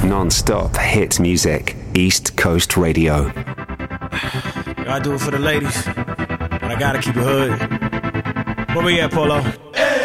Non-stop hit music. East Coast Radio. I do it for the ladies, but I gotta keep it hood. Where we at, Polo?